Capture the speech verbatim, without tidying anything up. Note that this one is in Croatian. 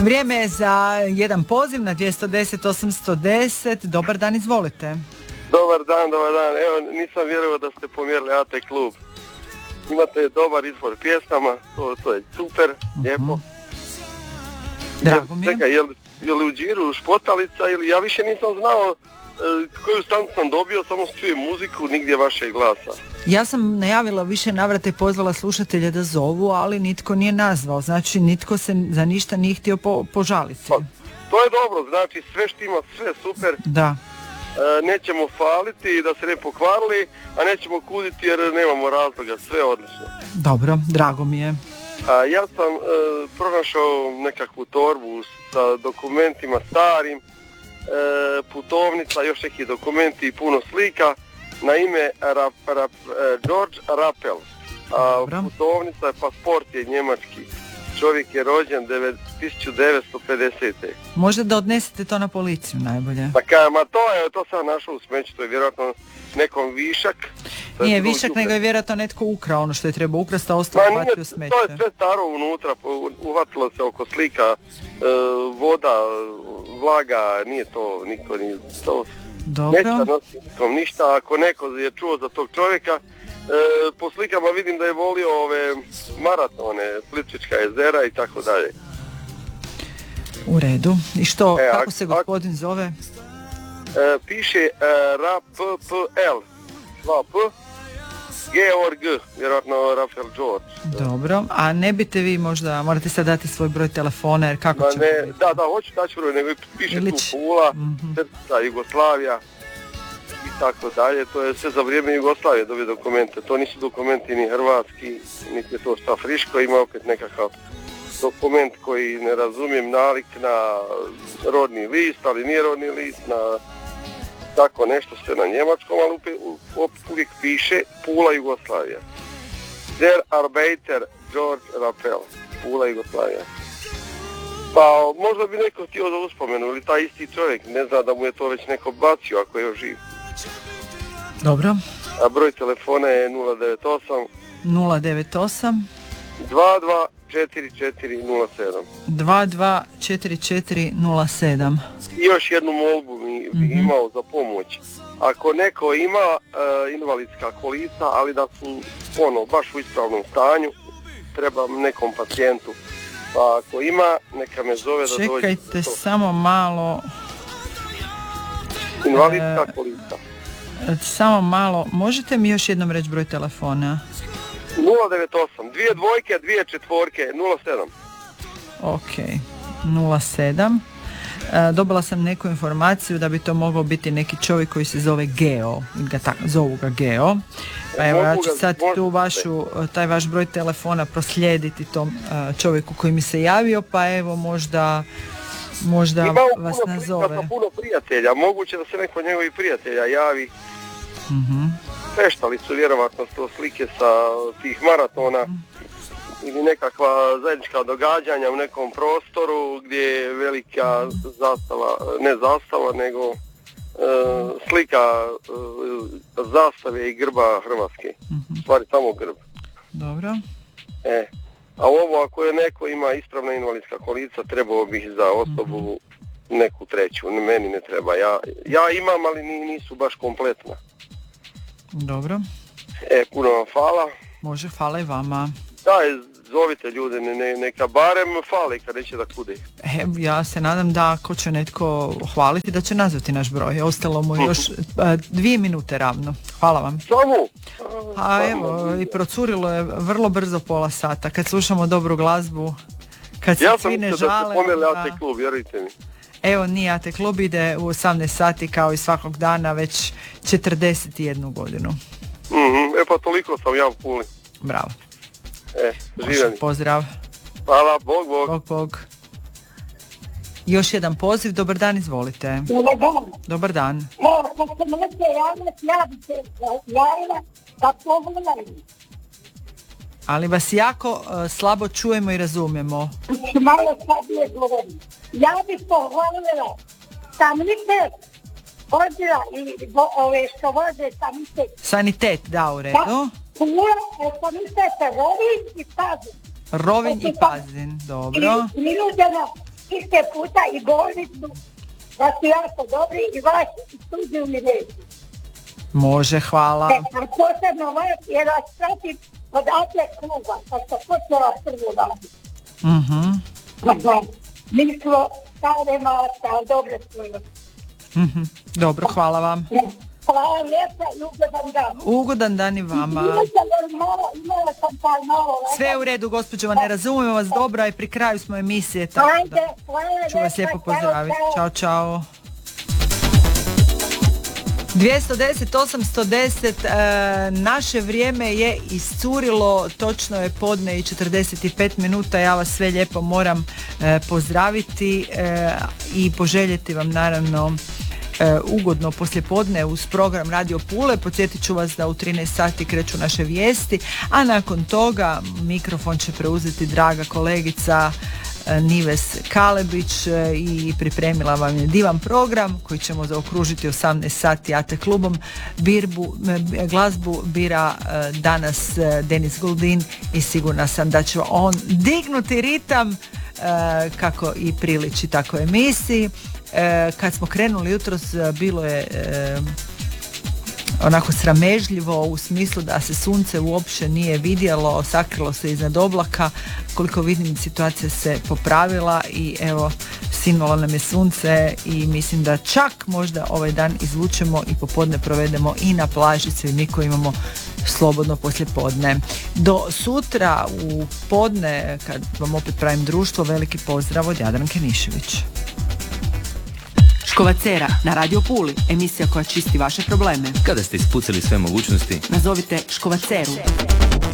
Vrijeme je za jedan poziv na dvjesto deset osamsto deset. Dobar dan, izvolite. Dobar dan, dobar dan. Evo, nisam vjerovao da ste pomjerili A T klub. Imate dobar izbor pjesama, to, to je super, uh-huh. lijepo. Drago mi je. Čekaj, je li, je li u džiru špotalica ili ja više nisam znao e, koju stanicu sam dobio, samo čujem muziku, nigdje vašeg glasa. Ja sam najavila više navrata i pozvala slušatelje da zovu, ali nitko nije nazvao, znači nitko se za ništa nije htio po, požaliti. Pa, to je dobro, znači sve štima, sve super. Da. E, nećemo faliti da se ne pokvarili, a nećemo kuditi jer nemamo razloga, sve odlično. Dobro, drago mi je. A, ja sam e, pronašao nekakvu torbu sa dokumentima starim, e, putovnica, još neki dokumenti i puno slika na ime rap, rap, e, George Rappel. A, putovnica je, pasport je njemački. Čovjek je rođen tisuću devetsto pedesete. Možda da odnesete to na policiju najbolje. Pa kaj, ma to je, to sam našao u smeću, to je vjerojatno nekom višak. Nije višak, nego je vjerojatno netko ukrao ono što je trebao ukrasti, a ostalo hvatio smeće. To je sve staro unutra, uvatilo se oko slika, e, voda, vlaga, nije to, niko nije to. Dobro. Neće nositi nikom ništa, ako neko je čuo za tog čovjeka, E, po slikama vidim da je volio ove maratone, Plitvička jezera i tako dalje. U redu. I što, e, kako a, se gospodin zove? E, piše e, R-A-P-P-L dva P Georg, vjerojatno Rafael George. Dobro, a ne biste vi možda, morate sad dati svoj broj telefona, jer kako Ma će... Ne, da, da, hoću daći broj, nego piše Ilić. Tu Pula, mm-hmm. Srpska, Jugoslavija i tako dalje, to je sve za vrijeme Jugoslavije dobije dokumente, to nisu dokumenti ni hrvatski, niti je to šta friško, ima opet nekakav dokument koji ne razumijem, nalik na rodni list, ali nije rodni list, na tako nešto sve na njemačkom, ali uvijek piše Pula, Jugoslavija. Der Arbeiter George Rappel, Pula, Jugoslavija. Pa možda bi neko htio da uspomenu, ili taj isti čovjek, ne zna da mu je to već neko bacio ako je još živ. Dobro. A broj telefona je nula devet osam nula devet osam dva dva četiri četiri nula sedam dva dva četiri četiri nula sedam. I još jednu molbu mi mm-hmm. imao za pomoć. Ako neko ima uh, invalidska kolica, ali da su ono, baš u ispravnom stanju, trebam nekom pacijentu. Pa ako ima, neka me zove da dođe. Čekajte samo malo. Invalidska e, kolica. Samo malo. Možete mi još jednom reći broj telefona? nula devet osam dvije dvojke, dvije četvorke, nula sedam. Ok, nula sedam. E, dobila sam neku informaciju da bi to mogao biti neki čovjek koji se zove Geo, ga tako, zovu ga Geo. Pa evo, ja ću sad tu vašu, taj vaš broj telefona proslijediti tom čovjeku koji mi se javio, pa evo možda, možda vas nazove. Ima puno prijatelja, moguće da se neko od njegovih prijatelja javi. Mm-hmm. Feštali su vjerovatno to slike sa tih maratona mm. ili nekakva zajednička događanja u nekom prostoru gdje je velika zastava, ne zastava, nego e, slika e, zastave i grba Hrvatske. Mm-hmm. Stvari samo grb. Dobro. E, a ovo ako je neko ima ispravna invalidska kolica, trebao bih za osobu mm-hmm. neku treću, meni ne treba. Ja, ja imam, ali nisu baš kompletna. Dobro. E, puno vam hvala. Može, hvala i vama. Da, zovite ljude, ne, ne, neka barem fali kad neće da kude. E, ja se nadam da ako će netko hvaliti da će nazvati naš broj. Ostalo mu još a, dvije minute ravno. Hvala vam. Samo? A, a evo, i procurilo je vrlo brzo pola sata. Kad slušamo dobru glazbu, kad se ja svi ne žale... Ja sam mislio da ste pomeli A T klub, vjerujte mi. Evo, nije A T klub, ide u osamnaest sati kao i svakog dana već četrdeset jednu godinu. Mm-hmm, e pa toliko sam ja u Puli. Bravo. E, živjeni. Pozdrav. Hvala, bog, bog. Bog, bog. Još jedan poziv, dobar dan, izvolite. Dobar dan. Dobar dan. Evo, kad se neće javljati, ja bi se javila da pogledaju. Ali vas jako uh, slabo čujemo i razumijemo. Malo slabije govorim. Ja bih pohvalila sanitet, odjela i vo, ove što vode sanitet. Sanitet, da, u redu. Da, sanitet, Rovinj i Pazin. Rovinj i Pazin, dobro. I, i ljudjena iste puta i bolnicu, da su jako dobri i vaš studiju mi reći. Može, hvala. E, a posebno vas, jer vas pratim od Atlet kluba, pa što počela prvo raditi. Mhm. Dakle, mi smo stare masta, ali dobre svoje. Mhm. Dobro, hvala vam. Hvala lijepa i ugodan dan. Ugodan dan i vama. Sve u redu, gospođo, ne razumijem vas dobro, i pri kraju smo emisije, tako da ću vas lijepo pozdraviti. Ćao, čao. dvjesto deset osamsto deset, e, naše vrijeme je iscurilo, točno je podne i četrdeset pet minuta, ja vas sve lijepo moram e, pozdraviti e, i poželjeti vam naravno e, ugodno poslijepodne uz program Radio Pule. Podsjetit ću vas da u trinaest sati kreću naše vijesti, a nakon toga mikrofon će preuzeti draga kolegica Nives Kalebić i pripremila vam je divan program koji ćemo zaokružiti osamnaest sati A T klubom. Birbu, glazbu bira danas Denis Goldin i sigurna sam da će on dignuti ritam kako i priliči takvoj emisiji. Kad smo krenuli jutros bilo je onako sramežljivo u smislu da se sunce uopće nije vidjelo, sakrilo se iznad oblaka. Koliko vidim, situacija se popravila i evo, sinulo nam je sunce i mislim da čak možda ovaj dan izvučemo i popodne provedemo i na plaži, svi mi koji imamo slobodno poslijepodne. Do sutra u podne, kad vam opet pravim društvo, veliki pozdrav od Jadranke Nišević. Škovacera na Radio Puli, emisija koja čisti vaše probleme. Kada ste ispucali sve mogućnosti, nazovite Škovaceru.